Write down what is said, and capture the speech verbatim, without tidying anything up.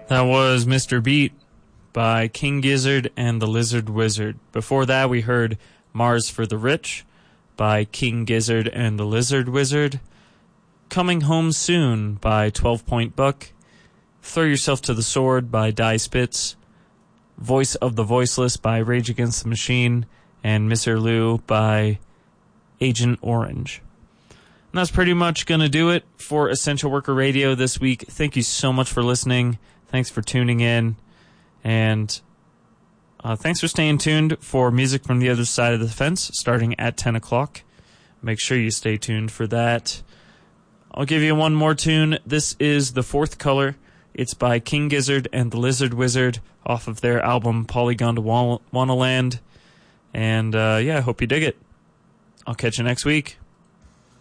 That was Mister Beat by King Gizzard and the Lizard Wizard. Before that, we heard Mars for the Rich by King Gizzard and the Lizard Wizard. Coming Home Soon by twelve Point Buck. Throw Yourself to the Sword by Die Spitz. Voice of the Voiceless by Rage Against the Machine. And Mister Lou by Agent Orange. And that's pretty much going to do it for Essential Worker Radio this week. Thank you so much for listening. Thanks for tuning in. And uh, thanks for staying tuned for Music from the Other Side of the Fence starting at ten o'clock. Make sure you stay tuned for that. I'll give you one more tune. This is The Fourth Color. It's by King Gizzard and the Lizard Wizard off of their album Polygon to Wanaland. And uh, yeah, I hope you dig it. I'll catch you next week.